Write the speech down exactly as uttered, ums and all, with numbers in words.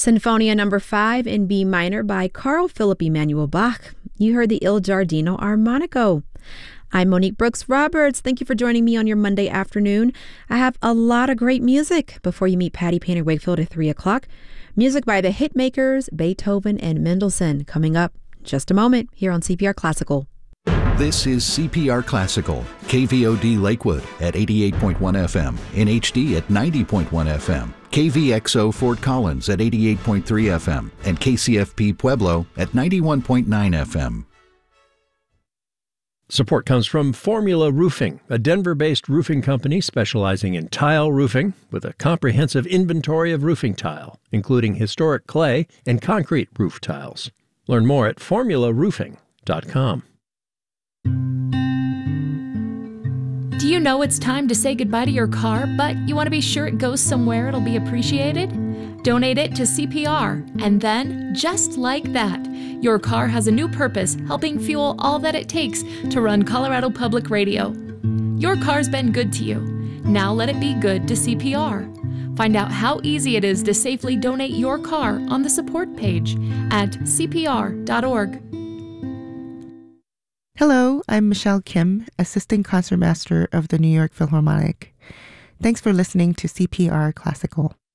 Sinfonia number five in B minor by Carl Philipp Emanuel Bach. You heard the Il Giardino Armonico. I'm Monique Brooks Roberts. Thank you for joining me on your Monday afternoon. I have a lot of great music before you meet Patty Painter Wakefield at three o'clock. Music by the hitmakers Beethoven and Mendelssohn coming up in just a moment here on C P R Classical. This is C P R Classical, K V O D Lakewood at eighty-eight point one F M, in H D at ninety point one F M, K V X O Fort Collins at eighty-eight point three F M, and K C F P Pueblo at ninety-one point nine F M. Support comes from Formula Roofing, a Denver-based roofing company specializing in tile roofing with a comprehensive inventory of roofing tile, including historic clay and concrete roof tiles. Learn more at formula roofing dot com. Do you know it's time to say goodbye to your car, but you want to be sure it goes somewhere it'll be appreciated? Donate it to C P R, and then, just like that, your car has a new purpose, helping fuel all that it takes to run Colorado Public Radio. Your car's been good to you. Now let it be good to C P R. Find out how easy it is to safely donate your car on the support page at C P R dot org. Hello, I'm Michelle Kim, Assistant Concertmaster of the New York Philharmonic. Thanks for listening to C P R Classical.